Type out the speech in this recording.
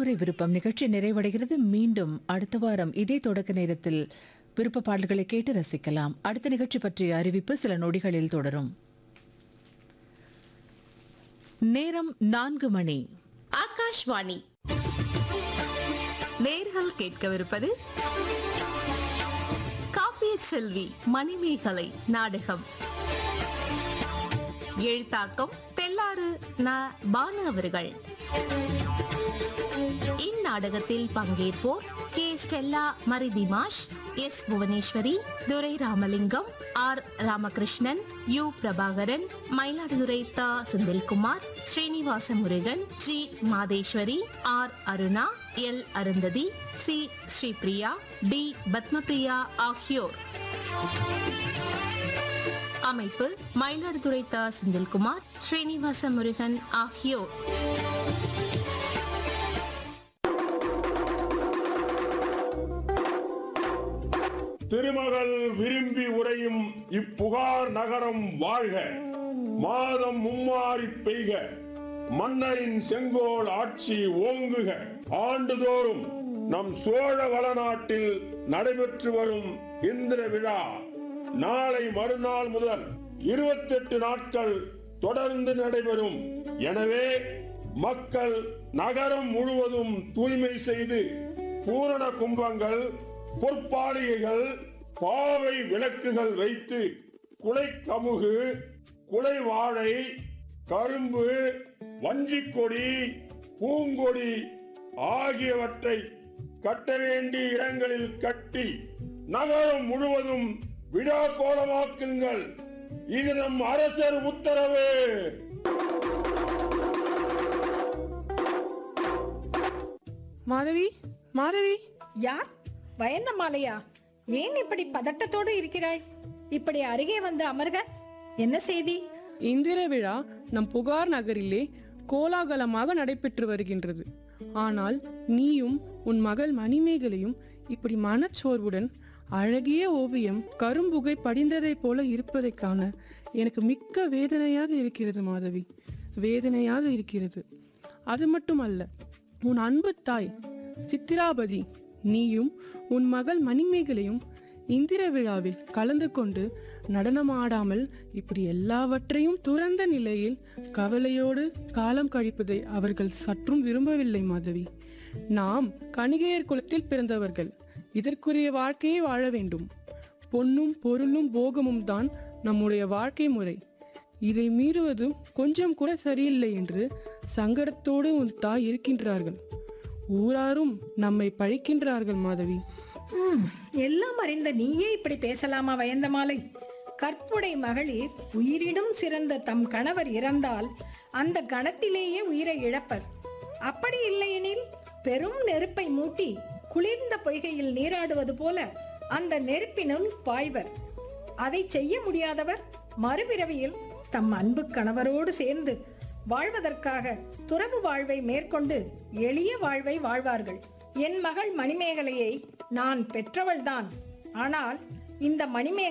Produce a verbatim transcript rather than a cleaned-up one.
கட்டுரை விருப்பம் நிகழ்ச்சி நிறைவடைகிறது. மீண்டும் அடுத்த வாரம் இதே தொடக்க நேரத்தில் விருப்ப பாடல்களை கேட்டு ரசிக்கலாம். அடுத்த நிகழ்ச்சி பற்றிய அறிவிப்பு சில நொடிகளில் தொடரும். நேரம் நான்கு மணி. ஆகாஷ்வாணி. நேர்கள் கேட்கவிருப்பது காப்பிய செல்வி மணிமேகலை நாடகம். எழுத்தாக்கம் தெல்லாறு ந. பானு அவர்கள். இந்நாடகத்தில் பங்கேற்போர் கே. Stella மரிதிமாஷ், S. புவனேஸ்வரி, துரை ராமலிங்கம், ஆர். ராமகிருஷ்ணன், யு. பிரபாகரன், மயிலாடுதுறை த. Senthilkumar, Srinivasa Murugan, G. Mateshwari, R. Aruna, L. Arundhati, C. Sripriya, D. Padmapriya ஆகியோர். அமைப்பு மயிலாடுதுறை த. செந்தில்குமார், ஸ்ரீனிவாச முருகன் ஆகியோர். திருமகள் விரும்பி உரையும் இப்புகார் நகரம் வாழ்க. மாதம் மும்மாறி பெய்க. மன்னரின் செங்கோல் ஆட்சி ஓங்குக. ஆண்டுதோறும் நம் சோழ வளநாட்டில் நடைபெற்று வரும் இந்திர விழா நாளை மறுநாள் முதல் இருபத்தி எட்டு நாட்கள் தொடர்ந்து நடைபெறும். எனவே மக்கள் நகரம் முழுவதும் தூய்மை செய்து பூரண கும்பங்கள், பொற்பாலிகைகள், பாவை விளக்குகள் வைத்து குலை கமுகு, குலை வாழை, கரும்பு, வஞ்சிக்கொடி, பூங்கொடி ஆகியவற்றை கட்ட வேண்டிய இடங்களில் கட்டி நகரம் முழுவதும் விழா கோலமாக்குங்கள். இது நம் அரசர் உத்தரவு. மாதவி, மாதவி. யார்? வயந்தமாலையா? ஏன் இப்படி பதட்டத்தோடு இருக்கிறாய்? இப்படி அருகே வந்து அமர்க. என்ன செய்தி? இந்திர விழா நம் புகார் நகரிலே கோலாகலமாக நடைபெற்று வருகின்றது. ஆனால் நீயும் உன் மகள் மணிமேகலையும் இப்படி மனச்சோர்வுடன் அழகிய ஓவியம் கரும்புகை படிந்ததை போல இருப்பதை காண எனக்கு மிக்க வேதனையாக இருக்கிறது மாதவி, வேதனையாக இருக்கிறது. அது மட்டுமல்ல, உன் அன்பு தாய் சித்திராபதி, நீயும் உன் மகள் மணிமேகலையும் இந்திர விழாவில் கலந்து கொண்டு நடனமாடாமல் இப்படி எல்லாவற்றையும் துறந்த நிலையில் கவலையோடு காலம் கழிப்பதை அவர்கள் சற்றும் விரும்பவில்லை மாதவி. நாம் கணிகையர் குலத்தில் பிறந்தவர்கள். இதற்குரிய வாழ்க்கையை வாழ வேண்டும். பொன்னும் பொருளும் போகமும் தான் நம்முடைய வாழ்க்கை முறை. இதை மீறுவதும் கொஞ்சம் கூட சரியில்லை என்று சங்கடத்தோடு உன் தாய் இருக்கின்றார்கள். ஊராரும் நம்மை பழிக்கின்றார்கள் மாதவி. எல்லாம் அறிந்த நீயே இப்படி பேசலாமா வயந்தமாலை? கற்புடை மகளிர் உயிரிடும் சிறந்த தம் கணவர் இறந்தால் அந்த கணத்திலேயே உயிரை இழப்பர். அப்படி இல்லையெனில் பெரும் நெருப்பை மூட்டி குளிர்ந்த பொய்கையில் நீராடுவது போல அந்த நெருப்பினுள் பாய்வர். அதை செய்ய முடியாதவர் மறுபிறவியில் தம் அன்பு கணவரோடு சேர்ந்து வாழ்வதற்காக துறவு வாழ்வை மேற்கொண்டு எளிய வாழ்வை வாழ்வார்கள். என் மகள் மணிமேகலையை நான் பெற்றவள்தான். ஆனால் இந்த மணிமே